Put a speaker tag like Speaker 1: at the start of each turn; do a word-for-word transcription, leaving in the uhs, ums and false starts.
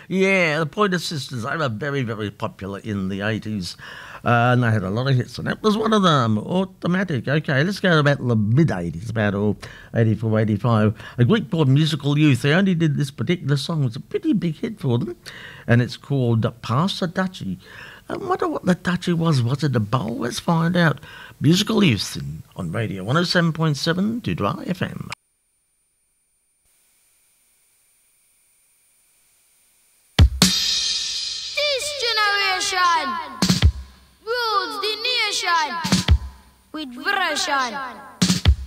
Speaker 1: Yeah, the Pointer Sisters, they were very, very popular in the eighties. Uh, and they had a lot of hits, and that was one of them. Automatic. Okay, let's go about the mid-eighties, about oh, eighty-four, eighty-five. A group called Musical Youth. They only did this particular song. It was a pretty big hit for them, and it's called Pass the Dutchie. I wonder what the Dutchie was. Was it a bowl? Let's find out. Musical Youth in, on Radio one oh seven point seven to Dry F M.
Speaker 2: This generation rules the nation with version.